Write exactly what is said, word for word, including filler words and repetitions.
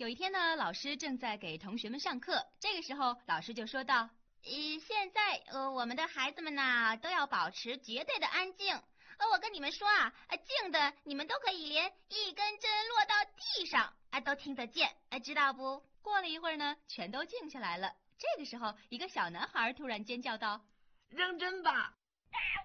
有一天呢，老师正在给同学们上课，这个时候老师就说道： 呃，现在呃，我们的孩子们呢都要保持绝对的安静。呃，我跟你们说啊，呃，静的你们都可以连一根针落到地上啊都听得见，啊，知道不？ 过了一会儿呢，全都静下来了。这个时候，一个小男孩突然尖叫道： 扔针吧！